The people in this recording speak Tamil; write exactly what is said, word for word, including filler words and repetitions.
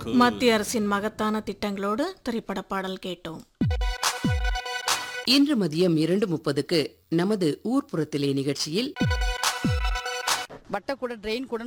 மத்திய அரசின் மகத்தான திட்டங்களோடு திரைப்பட பாடல் கேட்டோம். இன்று மதியம் இரண்டு முப்பதுக்கு நமது ஊர்ப்புறத்திலே நிகழ்ச்சியில் வட்டக்கூட ட்ரெயின் கூட